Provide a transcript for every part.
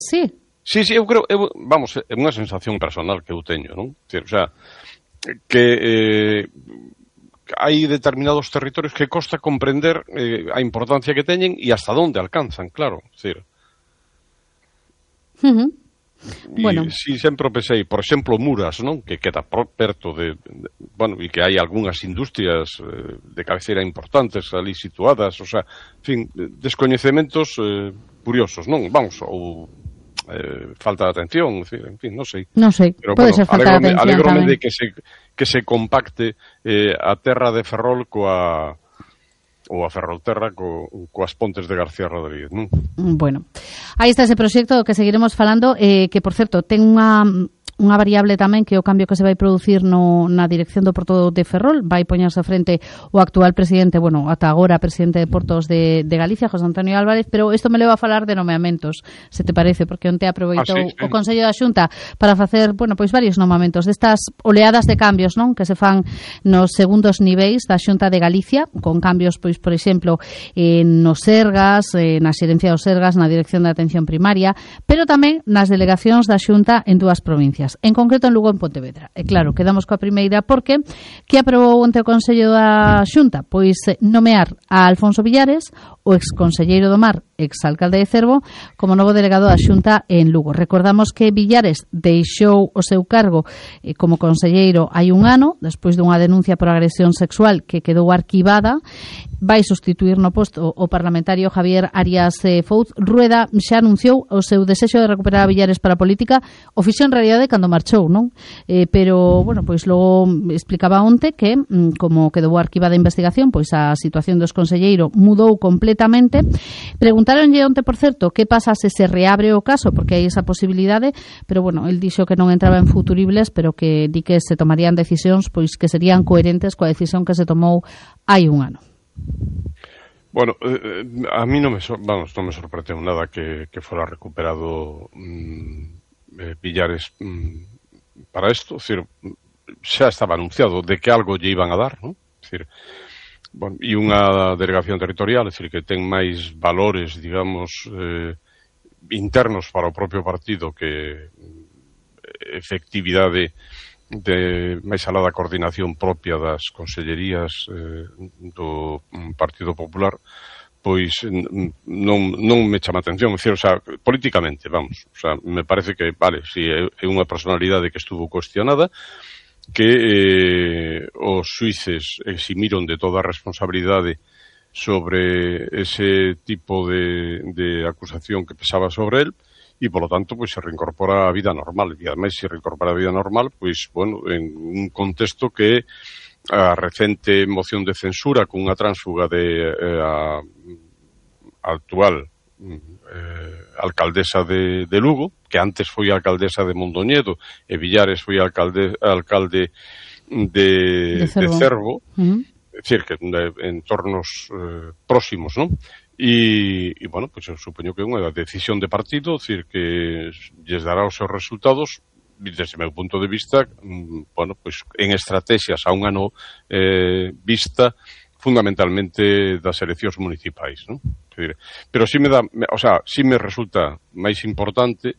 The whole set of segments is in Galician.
Sí. Sí, eu creo, vamos, é unha sensación personal que eu teño, non? O sea, que hai determinados territorios que costa comprender a importancia que teñen e hasta onde alcanzan, claro. Bueno. Si sempre pensei, por exemplo, Muras, non? Que queda perto bueno, e que hai algunhas industrias de cabeceira importantes ali situadas, o sea, en fin, descoñecementos curiosos, non? Vamos, ou falta de atención, en fin, non sei. Non sei, pero, pode ser falta de atención alegrome tamén. de que se compacte a terra de Ferrol ou a Ferrolterra coas Pontes de García Rodríguez, non? Bueno, aí está ese proxecto do que seguiremos falando, que, por certo, ten unha variable tamén que é o cambio que se vai producir na dirección do Porto de Ferrol. Vai poñerse frente o actual presidente, bueno, ata agora presidente de Portos de Galicia, José Antonio Álvarez, pero isto me leva a falar de nomeamentos, se te parece, porque onte aproveitou o Consello da Xunta para facer, bueno, pois varios nomeamentos destas oleadas de cambios, non, que se fan nos segundos niveis da Xunta de Galicia, con cambios, pois, por exemplo, nos Sergas, na xerencia dos Sergas, na dirección de atención primaria, pero tamén nas delegacións da Xunta en dúas provincias. En concreto en Lugo e en Pontevedra. E claro, quedamos coa primeira porque que aprobou onte o Consello da Xunta? Pois nomear a Alfonso Villares, o exconselleiro do Mar, exalcalde de Cervo, como novo delegado da Xunta en Lugo. Recordamos que Villares deixou o seu cargo como conselleiro hai un ano, despois dunha denuncia por agresión sexual que quedou arquivada. Vai sustituir no posto o parlamentario Javier Arias Fouz. Rueda xa anunciou o seu desexo de recuperar a Villares para a política, o fixo en realidade cando marchou, non? Pero, bueno, pois logo explicaba onte que, como quedou arquivada a investigación, pois a situación do exconselleiro mudou completamente. Preguntáronlle onte, por certo, que pasa se reabre o caso, porque hai esa posibilidade, pero, bueno, el dixo que non entraba en futuribles, pero que di que se tomarían decisións pois que serían coherentes coa decisión que se tomou hai un ano. Bueno, a mí non me sorprendeu nada que fora recuperado Villares para isto, xa estaba anunciado de que algo lle iban a dar, non? Bueno, e unha delegación territorial, que ten máis valores, digamos, internos para o propio partido que efectividade de máis alá da coordinación propia das consellerías do Partido Popular, pois non me chama atención, políticamente, vamos, me parece que, vale, si é unha personalidade que estuvo cuestionada, que os xuíces eximiron de toda a responsabilidade sobre ese tipo de acusación que pesaba sobre él, e, polo tanto, pois se reincorpora a vida normal. E, ademais, se reincorpora a vida normal, pois, bueno, en un contexto que a recente moción de censura con unha tránsfuga de a actual alcaldesa de Lugo, que antes foi alcaldesa de Mondoñedo, e Villares foi alcalde de Cervo, é dicir, que en entornos próximos, non? E, bueno, pois eu supoño que é unha decisión de partido, é dicir, que lles dará os seus resultados, desde o meu punto de vista, bueno, pois en estrategias a un ano vista fundamentalmente das eleccións municipais, non? Pero si me resulta máis importante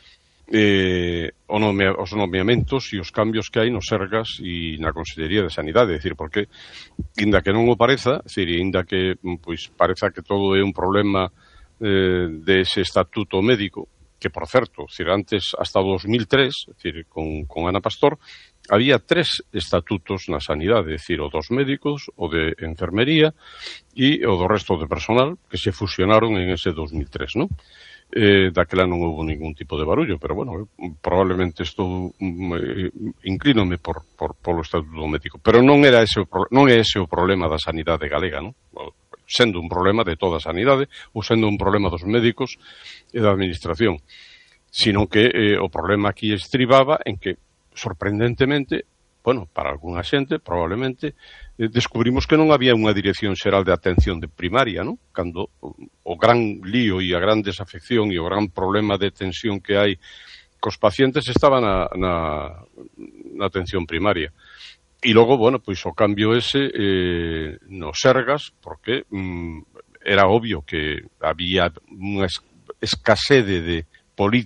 os nomeamentos e os cambios que hai nos Sergas e na Consellería de Sanidade, é dicir, porque inda que non o pareza, inda que pois pareza que todo é un problema dese estatuto médico, que por certo, antes hasta 2003, con Ana Pastor, había 3 estatutos na sanidade, é dicir, o dos médicos, o de enfermería e o do resto de personal que se fusionaron en ese 2003, non? Daquela non houve ningún tipo de barullo, pero, bueno, probablemente estou inclínome polo estatuto médico, pero non é ese o problema da sanidade galega, non? Sendo un problema de toda a sanidade ou sendo un problema dos médicos e da administración, sino que o problema aquí estribaba en que, sorprendentemente, bueno, para algunha xente, probablemente, descubrimos que non había unha dirección xeral de atención de primaria, non? Cando o gran lío e a gran desafección e o gran problema de tensión que hai cos pacientes estaba na atención primaria. E logo, bueno, pois o cambio ese nos Sergas, porque era obvio que había unha escasede de políticas